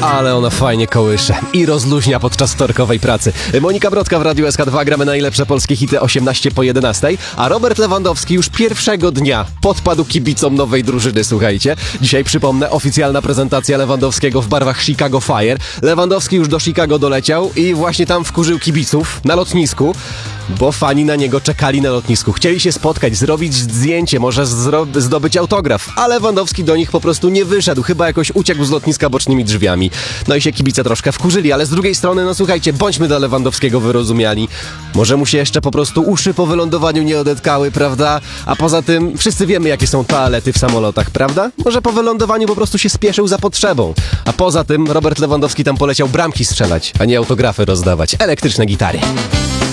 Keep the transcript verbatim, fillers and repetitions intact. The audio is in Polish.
Ale ona fajnie kołysze i rozluźnia podczas wtorkowej pracy. Monika Brodka w Radiu S K dwa, gramy najlepsze polskie hity osiemnaście po jedenastej, a Robert Lewandowski już pierwszego dnia podpadł kibicom nowej drużyny, słuchajcie. Dzisiaj przypomnę, oficjalna prezentacja Lewandowskiego w barwach Chicago Fire. Lewandowski już do Chicago doleciał i właśnie tam wkurzył kibiców na lotnisku, bo fani na niego czekali na lotnisku. Chcieli się spotkać, zrobić zdjęcie, może zro- zdobyć autograf, a Lewandowski do nich po prostu nie wyszedł. Chyba jakoś uciekł z lotniska bocznymi drzwiami. No i się kibice troszkę wkurzyli, ale z drugiej strony, no słuchajcie, bądźmy dla Lewandowskiego wyrozumiali. Może mu się jeszcze po prostu uszy po wylądowaniu nie odetkały, prawda? A poza tym wszyscy wiemy, jakie są toalety w samolotach, prawda? Może po wylądowaniu po prostu się spieszył za potrzebą. A poza tym Robert Lewandowski tam poleciał bramki strzelać, a nie autografy rozdawać. Elektryczne gitary.